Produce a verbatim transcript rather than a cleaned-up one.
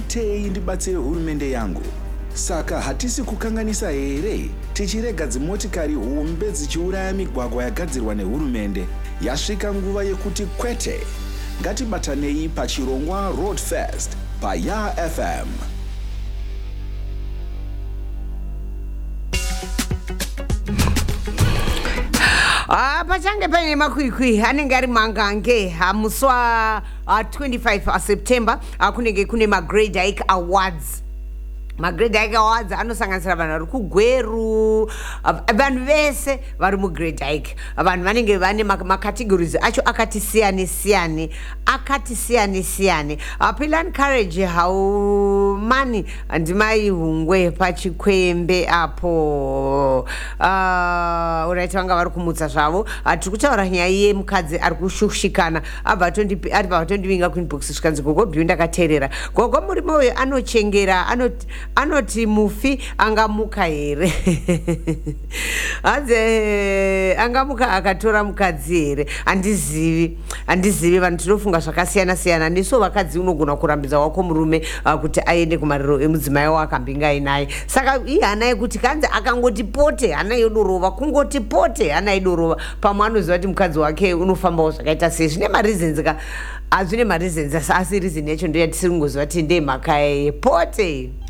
itei ndibatsire hurumende yangu. Saka hatisi kukanganisa here tichirega dzimotikari hombe dzichiuraya migwagwa yagadzirwa nehurumende. Yasvika nguva yekuti kwete. Ngatibatanei pachirongwa Road Fest paYa F M. Ah, pachange pane makwikwi anenge ari mangange hamuswa uh, twenty-five uh, September uh, kunenge kune maGreat Hike Awards. maGreat Hike Awards anosanganisira vanhu vari kugweru, vanhu vese vari muGreat Hike. Vanhu vanenge vane macategories acho akati siyane siyane, akati siyane siyane. Plan Courage Haumani ndimai Hungwe pachikwembe apo. Uh, uraiti vanga vari kumutsa zvavo. Tiri kutaura nyaya yemukadzi ari kushushikana abva ari patondivinga Queen Box zvikanzi gogo bhiu ndakateerera. Gogo murimo uyu anochengera anoti anoti mufi angamuka here. Hanze angamuka akatora mukadzi here. Handizivi handizivi vanhu tinofunga zvakasiyana siyana. Nesu vakadzi unogona kurambidza wako murume uh, kuti aende kumariro emudzimai wakambingai naye. Saka iyi hana yekuti kanzi akangoti pote hana yodorova, kungoti pote hana yodorova. Pamwe anoziva kuti mukadzi wake unofambawo zvakaita sei. Zvine mareasons ka hazvine mareasons asi reason yacho ndoyatisiri kungoziva kuti ndemhaka yepote.